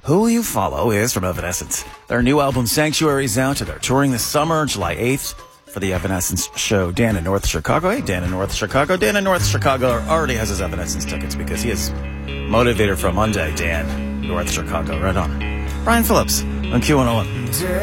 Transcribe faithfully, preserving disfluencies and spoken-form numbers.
Who You Follow is from Evanescence. Their new album, Sanctuary, is out. They're touring this summer, July eighth, for the Evanescence show. Dan in North Chicago. Hey, Dan in North Chicago. Dan in North Chicago already has his Evanescence tickets because he is motivator for Monday. Dan, North Chicago. Right on. Brian Phillips on Q one oh one.